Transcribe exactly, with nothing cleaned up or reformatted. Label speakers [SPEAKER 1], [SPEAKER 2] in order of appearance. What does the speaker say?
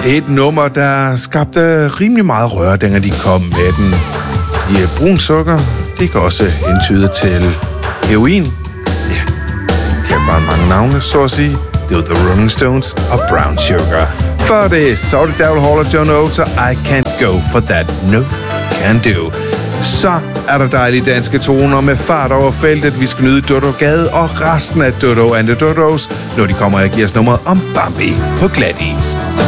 [SPEAKER 1] Et nummer, der skabte rimelig meget røre, dengang de kom med den. I brun sukker, det kan også hentyde til heroin. Ja, kan bare mange navne, så at sige. Det var The Rolling Stones og Brown Sugar. For det så det Daryl Hall og John Oates og I Can't Go For That No Can Do. Så er der dejlige danske toner med fart over feltet. Vi skal nyde Dodo Gade og resten af Dodo and the Dodos, når de kommer og giver os nummeret om Bambi på Gladys.